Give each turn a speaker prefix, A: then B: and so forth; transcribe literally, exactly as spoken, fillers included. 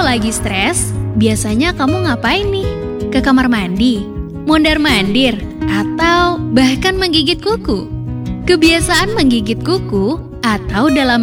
A: lagi stres, biasanya kamu ngapain nih? Ke kamar mandi, mondar-mandir, atau bahkan menggigit kuku? Kebiasaan menggigit kuku atau dalam